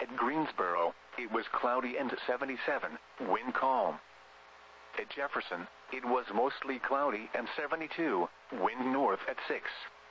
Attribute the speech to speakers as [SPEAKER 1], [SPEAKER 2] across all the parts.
[SPEAKER 1] At Greensboro, it was cloudy and 77, wind calm. At Jefferson, it was mostly cloudy and 72, wind north at 6.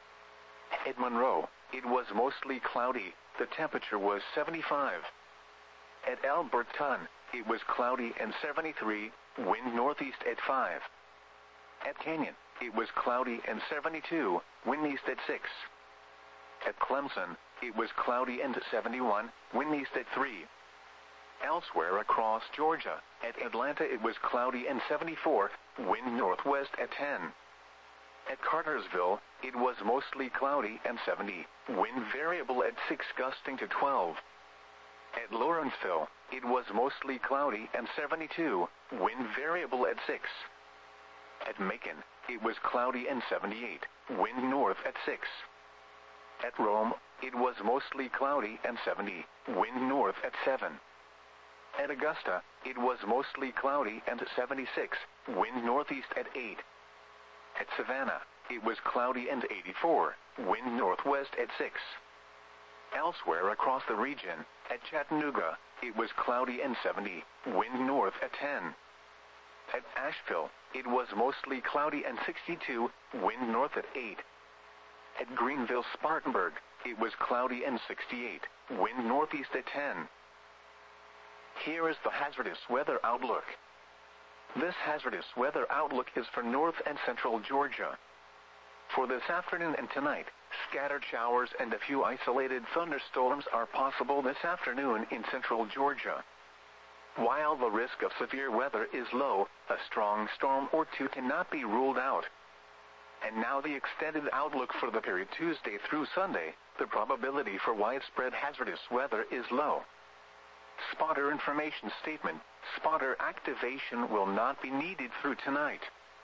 [SPEAKER 1] At Monroe, it was mostly cloudy, the temperature was 75. At Alberton, it was cloudy and 73, wind northeast at 5. At Canyon, it was cloudy and 72, wind east at 6. At Clemson, it was cloudy and 71, wind east at 3. Elsewhere across Georgia, at Atlanta it was cloudy and 74, wind northwest at 10. At Cartersville, it was mostly cloudy and 70, wind variable at 6 gusting to 12. At Lawrenceville, it was mostly cloudy and 72, wind variable at 6. At Macon, it was cloudy and 78, wind north at 6. At Rome, it was mostly cloudy and 70, wind north at 7. At Augusta, it was mostly cloudy and 76, wind northeast at 8. At Savannah, it was cloudy and 84, wind northwest at 6. Elsewhere across the region, at Chattanooga, it was cloudy and 70, wind north at 10. At Asheville, it was mostly cloudy and 62, wind north at 8. At Greenville-Spartanburg, it was cloudy and 68, wind northeast at 10. Here is the hazardous weather outlook. This hazardous weather outlook is for north and central Georgia. For this afternoon and tonight, scattered showers and a few isolated thunderstorms are possible this afternoon in central Georgia. While the risk of severe weather is low, a strong storm or two cannot be ruled out. And now the extended outlook for the period Tuesday through Sunday, the probability for widespread hazardous weather is low. Spotter information statement: spotter activation will not be needed through tonight.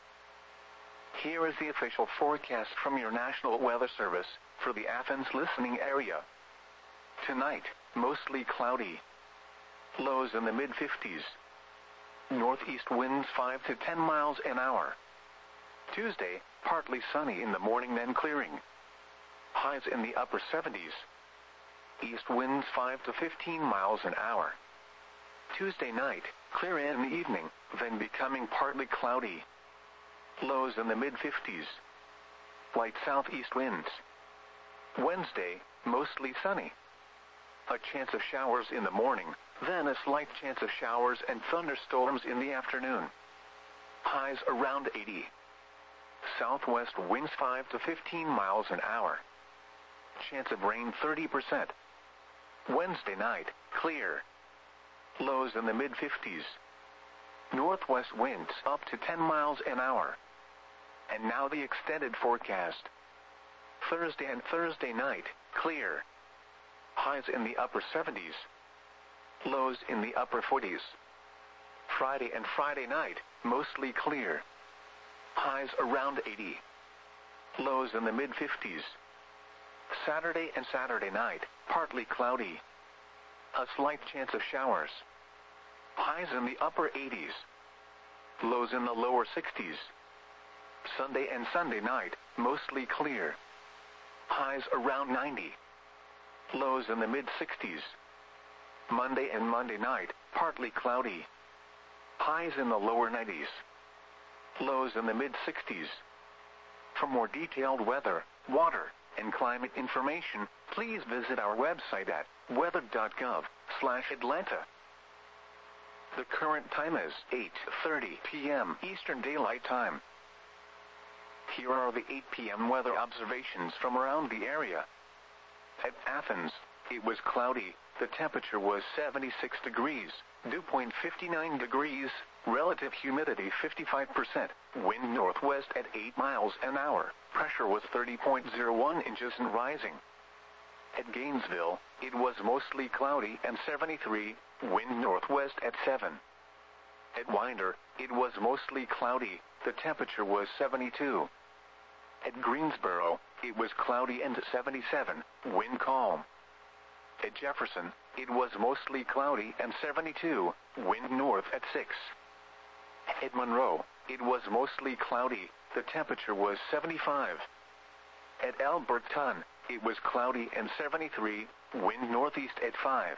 [SPEAKER 1] Here is the official forecast from your National Weather Service for the Athens listening area. Tonight, mostly cloudy. Lows in the mid-50s. Northeast winds 5 to 10 miles an hour. Tuesday, partly sunny in the morning then clearing. Highs in the upper 70s. East winds 5 to 15 miles an hour. Tuesday night, clear in the evening, then becoming partly cloudy. Lows in the mid-50s. Light southeast winds. Wednesday, mostly sunny. A chance of showers in the morning, then a slight chance of showers and thunderstorms in the afternoon. Highs around 80. Southwest winds 5 to 15 miles an hour. Chance of rain 30%. Wednesday night, clear. Lows in the mid-50s. Northwest winds up to 10 miles an hour. And now the extended forecast. Thursday and Thursday night, clear. Highs in the upper 70s. Lows in the upper 40s. Friday and Friday night, mostly clear. Highs around 80. Lows in the mid-50s. Saturday and Saturday night, partly cloudy. A slight chance of showers. Highs in the upper 80s. Lows in the lower 60s. Sunday and Sunday night, mostly clear. Highs around 90. Lows in the mid-60s. Monday and Monday night, partly cloudy. Highs in the lower 90s. Lows in the mid-60s. For more detailed weather, water, and climate information, please visit our website at weather.gov/Atlanta. The current time is 8:30 p.m. Eastern Daylight Time. Here are the 8 p.m. weather observations from around the area. At Athens, it was cloudy. The temperature was 76 degrees, dew point 59 degrees, relative humidity 55%, wind northwest at 8 miles an hour, pressure was 30.01 inches and rising. At Gainesville, it was mostly cloudy and 73, wind northwest at 7. At Winder, it was mostly cloudy, the temperature was 72. At Greensboro, it was cloudy and 77, wind calm. At Jefferson, it was mostly cloudy and 72, wind north at 6. At Monroe, it was mostly cloudy, the temperature was 75. At Alberton, it was cloudy and 73, wind northeast at 5.